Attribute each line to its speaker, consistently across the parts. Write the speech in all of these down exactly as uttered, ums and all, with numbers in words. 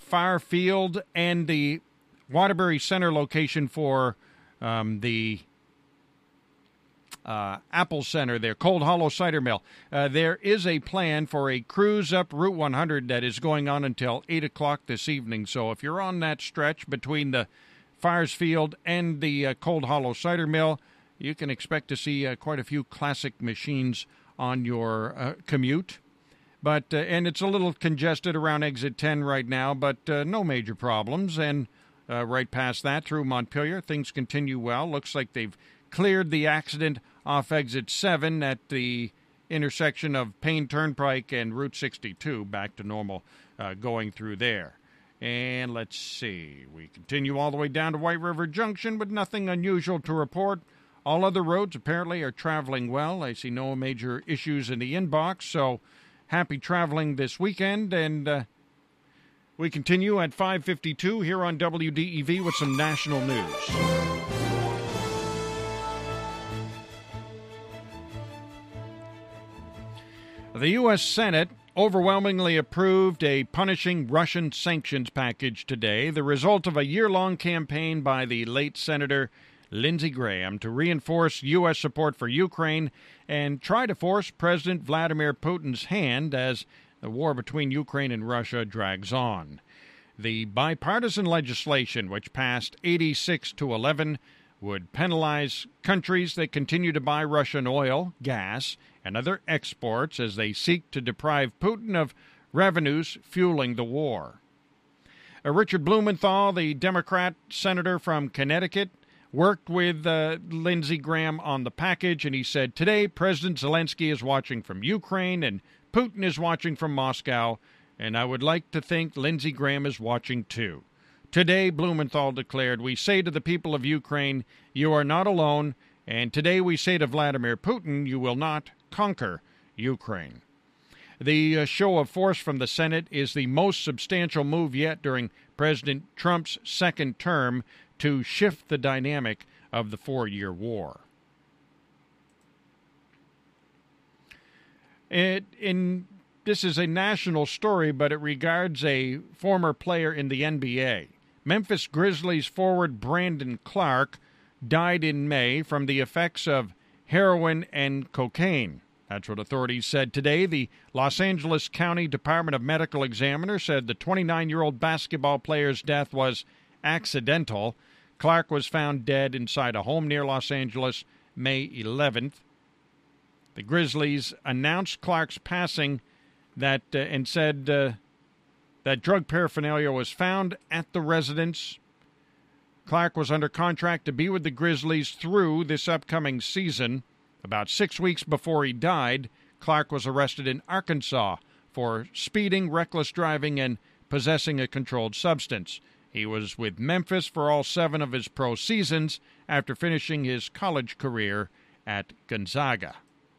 Speaker 1: Fire Field and the Waterbury Center location for um, the uh, Apple Center there, Cold Hollow Cider Mill. Uh, there is a plan for a cruise up Route one hundred that is going on until eight o'clock this evening. So if you're on that stretch between the Fires Field and the uh, Cold Hollow Cider Mill, you can expect to see uh, quite a few classic machines on your uh, commute. But uh, and it's a little congested around exit ten right now, but uh, no major problems. And uh, right past that through Montpelier, things continue well. Looks like they've cleared the accident off exit seven at the intersection of Payne Turnpike and Route sixty-two, back to normal uh, going through there. And let's see, we continue all the way down to White River Junction with nothing unusual to report. All other roads apparently are traveling well. I see no major issues in the inbox, so happy traveling this weekend, and uh, we continue at five fifty-two here on W D E V with some national news. The U S Senate overwhelmingly approved a punishing Russian sanctions package today, the result of a year-long campaign by the late Senator Lindsey Graham to reinforce U S support for Ukraine and try to force President Vladimir Putin's hand as the war between Ukraine and Russia drags on. The bipartisan legislation, which passed eighty-six to eleven, would penalize countries that continue to buy Russian oil, gas, and other exports as they seek to deprive Putin of revenues fueling the war. Uh, Richard Blumenthal, the Democrat senator from Connecticut, worked with uh, Lindsey Graham on the package, and he said, "Today, President Zelensky is watching from Ukraine, and Putin is watching from Moscow, and I would like to think Lindsey Graham is watching too." Today, Blumenthal declared, "We say to the people of Ukraine, you are not alone, and today we say to Vladimir Putin, you will not conquer Ukraine." The uh, show of force from the Senate is the most substantial move yet during President Trump's second term to shift the dynamic of the four-year war. It, in, this is a national story, but it regards a former player in the N B A. Memphis Grizzlies forward Brandon Clark died in May from the effects of heroin and cocaine. That's what authorities said today. The Los Angeles County Department of Medical Examiner said the twenty-nine-year-old basketball player's death was accidental. Clark was found dead inside a home near Los Angeles May eleventh. The Grizzlies announced Clark's passing that uh, and said uh, that drug paraphernalia was found at the residence. Clark was under contract to be with the Grizzlies through this upcoming season. About six weeks before he died, Clark was arrested in Arkansas for speeding, reckless driving, and possessing a controlled substance. He was with Memphis for all seven of his pro seasons after finishing his college career at Gonzaga.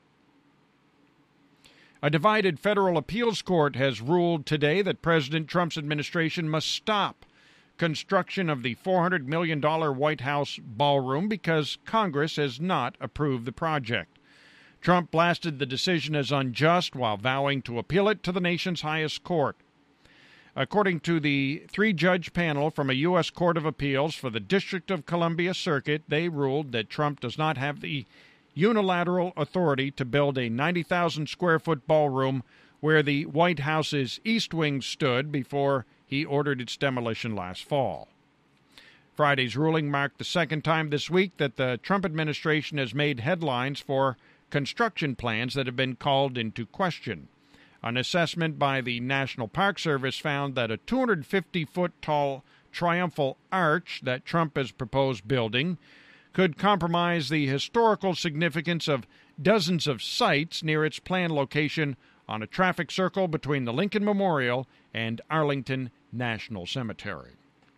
Speaker 1: A divided federal appeals court has ruled today that President Trump's administration must stop construction of the four hundred million dollars White House ballroom because Congress has not approved the project. Trump blasted the decision as unjust while vowing to appeal it to the nation's highest court. According to the three-judge panel from a U S Court of Appeals for the District of Columbia Circuit, they ruled that Trump does not have the unilateral authority to build a ninety thousand square foot ballroom where the White House's East Wing stood before he ordered its demolition last fall. Friday's ruling marked the second time this week that the Trump administration has made headlines for construction plans that have been called into question. An assessment by the National Park Service found that a two hundred fifty foot tall triumphal arch that Trump has proposed building could compromise the historical significance of dozens of sites near its planned location on a traffic circle between the Lincoln Memorial and Arlington National Cemetery.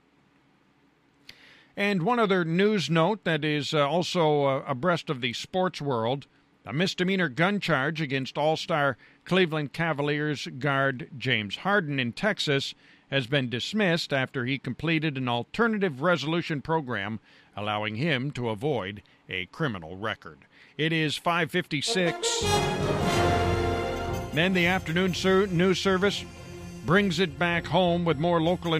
Speaker 1: And one other news note that is uh, also uh, abreast of the sports world: a misdemeanor gun charge against All-Star Cleveland Cavaliers guard James Harden in Texas has been dismissed after he completed an alternative resolution program allowing him to avoid a criminal record. It is five fifty-six. Then the afternoon ser- news service brings it back home with more local